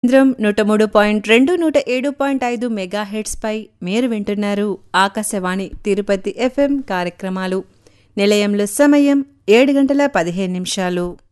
కేంద్రం 103.2 107.5 మెగాహెర్ట్జ్ పై మీరు వింటున్నారు ఆకాశవాణి తిరుపతి FM కార్యక్రమాలు. నిలయంలో సమయం 7 గంటల 15 నిమిషాలు.